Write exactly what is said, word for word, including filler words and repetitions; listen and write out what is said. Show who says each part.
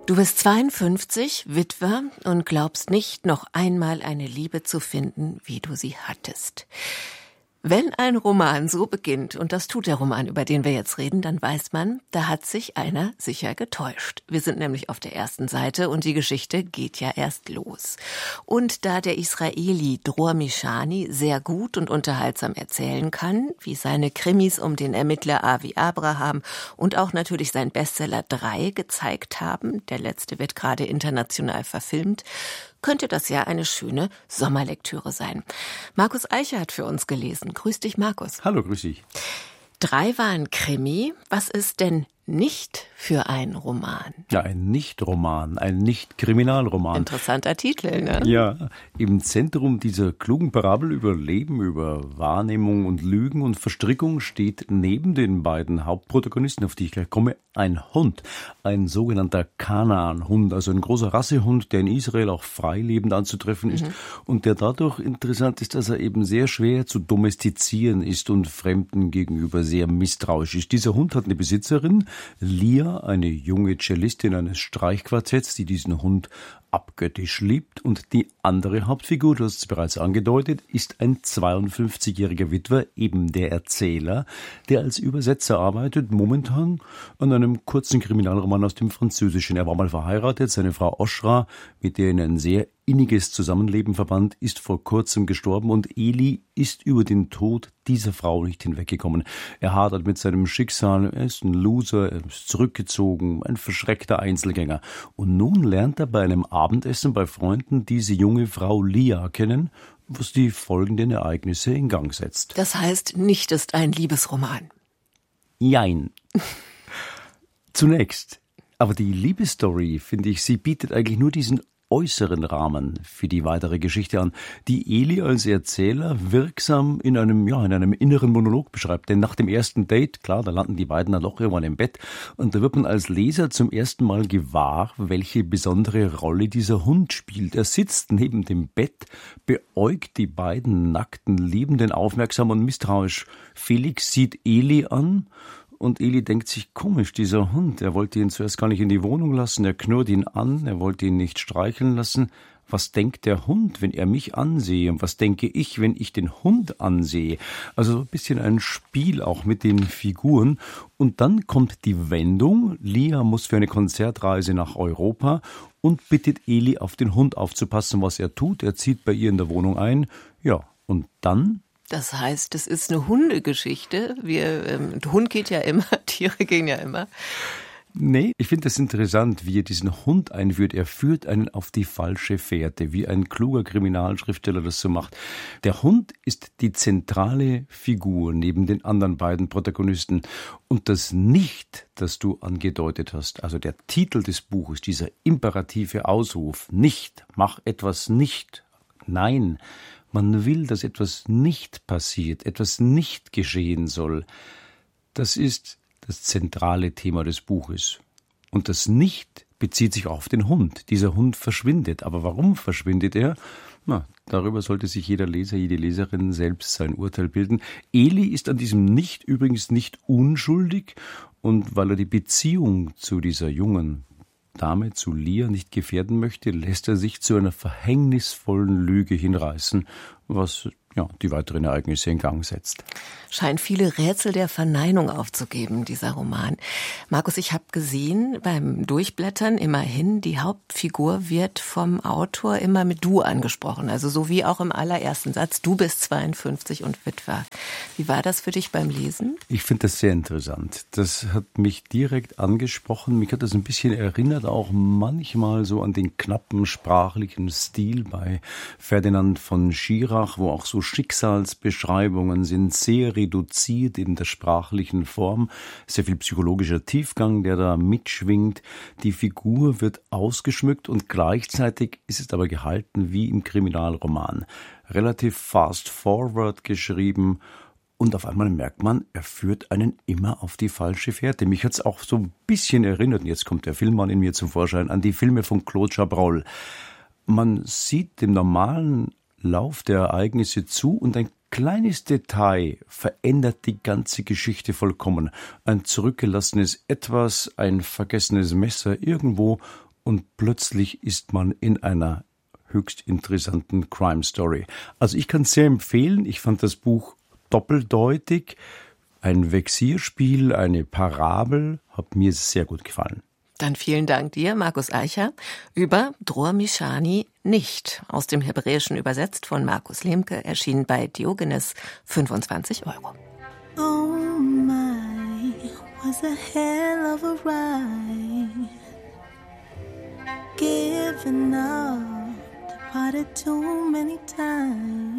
Speaker 1: Du bist zweiundfünfzig, Witwer und glaubst nicht, noch einmal eine Liebe zu finden, wie du sie hattest. Wenn ein Roman so beginnt, und das tut der Roman, über den wir jetzt reden, dann weiß man, da hat sich einer sicher getäuscht. Wir sind nämlich auf der ersten Seite und die Geschichte geht ja erst los. Und da der Israeli Dror Mishani sehr gut und unterhaltsam erzählen kann, wie seine Krimis um den Ermittler Avi Abraham und auch natürlich sein Bestseller drei gezeigt haben, der letzte wird gerade international verfilmt, könnte das ja eine schöne Sommerlektüre sein. Markus Eicher hat für uns gelesen. Grüß dich, Markus.
Speaker 2: Hallo, grüß dich.
Speaker 1: Drei war ein Krimi. Was ist denn nicht für ein Roman?
Speaker 2: Ja, ein Nicht-Roman, ein Nicht-Kriminalroman.
Speaker 1: Interessanter Titel, ne?
Speaker 2: Ja, im Zentrum dieser klugen Parabel über Leben, über Wahrnehmung und Lügen und Verstrickung steht neben den beiden Hauptprotagonisten, auf die ich gleich komme, ein Hund. Ein sogenannter Kanaan-Hund, also ein großer Rassehund, der in Israel auch freilebend anzutreffen ist mhm. und der dadurch interessant ist, dass er eben sehr schwer zu domestizieren ist und Fremden gegenüber sehr misstrauisch ist. Dieser Hund hat eine Besitzerin, Lia, eine junge Cellistin eines Streichquartetts, die diesen Hund abgöttisch liebt. Und die andere Hauptfigur, du hast es bereits angedeutet, ist ein zweiundfünfzigjähriger Witwer, eben der Erzähler, der als Übersetzer arbeitet, momentan an einem kurzen Kriminalroman aus dem Französischen. Er war mal verheiratet, seine Frau Oshra, mit der ihn ein sehr inniges Zusammenleben verband, ist vor kurzem gestorben und Eli ist über den Tod dieser Frau nicht hinweggekommen. Er hadert mit seinem Schicksal, er ist ein Loser, er ist zurückgezogen, ein verschreckter Einzelgänger. Und nun lernt er bei einem Abendessen bei Freunden diese junge Frau Lia kennen, was die folgenden Ereignisse in Gang setzt.
Speaker 1: Das heißt, nicht ist ein Liebesroman.
Speaker 2: Jein. Zunächst. Aber die Liebesstory, finde ich, sie bietet eigentlich nur diesen äußeren Rahmen für die weitere Geschichte an, die Eli als Erzähler wirksam in einem, ja, in einem inneren Monolog beschreibt. Denn nach dem ersten Date, klar, da landen die beiden dann doch irgendwann im Bett und da wird man als Leser zum ersten Mal gewahr, welche besondere Rolle dieser Hund spielt. Er sitzt neben dem Bett, beäugt die beiden nackten Liebenden aufmerksam und misstrauisch. Felix sieht Eli an. Und Eli denkt sich, komisch, dieser Hund, er wollte ihn zuerst gar nicht in die Wohnung lassen, er knurrt ihn an, er wollte ihn nicht streicheln lassen. Was denkt der Hund, wenn er mich ansehe? Und was denke ich, wenn ich den Hund ansehe? Also so ein bisschen ein Spiel auch mit den Figuren. Und dann kommt die Wendung. Lia muss für eine Konzertreise nach Europa und bittet Eli, auf den Hund aufzupassen, was er tut. Er zieht bei ihr in der Wohnung ein. Ja, und dann...
Speaker 1: Das heißt, es ist eine Hundegeschichte. Wir, ähm, der Hund geht ja immer, Tiere gehen ja immer.
Speaker 2: Nee, ich finde das interessant, wie er diesen Hund einführt. Er führt einen auf die falsche Fährte, wie ein kluger Kriminalschriftsteller das so macht. Der Hund ist die zentrale Figur neben den anderen beiden Protagonisten. Und das Nicht, das du angedeutet hast, also der Titel des Buches, dieser imperative Ausruf, nicht, mach etwas nicht, nein, man will, dass etwas nicht passiert, etwas nicht geschehen soll. Das ist das zentrale Thema des Buches. Und das Nicht bezieht sich auf den Hund. Dieser Hund verschwindet. Aber warum verschwindet er? Na, darüber sollte sich jeder Leser, jede Leserin selbst sein Urteil bilden. Eli ist an diesem Nicht übrigens nicht unschuldig. Und weil er die Beziehung zu dieser jungen Dame, zu Lia, nicht gefährden möchte, lässt er sich zu einer verhängnisvollen Lüge hinreißen, was ja die weiteren Ereignisse in Gang setzt.
Speaker 1: Scheint viele Rätsel der Verneinung aufzugeben, dieser Roman. Markus, ich habe gesehen beim Durchblättern immerhin, die Hauptfigur wird vom Autor immer mit Du angesprochen, also so wie auch im allerersten Satz, du bist zweiundfünfzig und Witwer. Wie war das für dich beim Lesen?
Speaker 2: Ich finde das sehr interessant. Das hat mich direkt angesprochen. Mich hat das ein bisschen erinnert, auch manchmal so an den knappen sprachlichen Stil bei Ferdinand von Schirach, wo auch so Schicksalsbeschreibungen sind, sehr reduziert in der sprachlichen Form, sehr viel psychologischer Tiefgang, der da mitschwingt. Die Figur wird ausgeschmückt und gleichzeitig ist es aber gehalten wie im Kriminalroman. Relativ fast forward geschrieben und auf einmal merkt man, er führt einen immer auf die falsche Fährte. Mich hat es auch so ein bisschen erinnert, und jetzt kommt der Filmmann in mir zum Vorschein, an die Filme von Claude Chabrol. Man sieht dem normalen Lauf der Ereignisse zu und ein kleines Detail verändert die ganze Geschichte vollkommen. Ein zurückgelassenes Etwas, ein vergessenes Messer irgendwo und plötzlich ist man in einer höchst interessanten Crime Story. Also ich kann es sehr empfehlen. Ich fand das Buch doppeldeutig. Ein Vexierspiel, eine Parabel, hat mir sehr gut gefallen.
Speaker 1: Dann vielen Dank dir, Markus Eicher, über Dror Mishani nicht. Aus dem Hebräischen übersetzt von Markus Lemke, erschien bei Diogenes, fünfundzwanzig Euro.
Speaker 3: Oh my, was a hell of a ride. Giving up, departed too many times.